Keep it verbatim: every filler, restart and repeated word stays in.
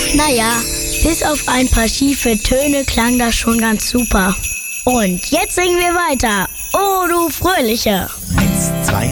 Naja, bis auf ein paar schiefe Töne klang das schon ganz super. Und jetzt singen wir weiter. Oh, du Fröhliche. Eins, zwei,